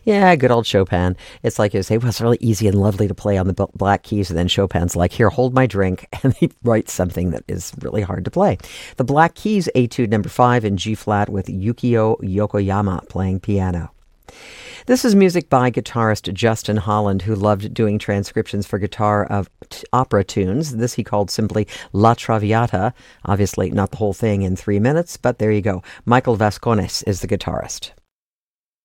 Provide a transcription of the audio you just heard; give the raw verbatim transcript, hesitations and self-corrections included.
Yeah, good old Chopin. It's like you say, well, it's really easy and lovely to play on the black keys. And then Chopin's like, here, hold my drink. And he writes something that is really hard to play. The Black Keys, Etude number five in G flat with Yukio Yokoyama playing piano. This is music by guitarist Justin Holland, who loved doing transcriptions for guitar of t- opera tunes. This he called simply La Traviata. Obviously not the whole thing in three minutes, but there you go. Michael Vascones is the guitarist.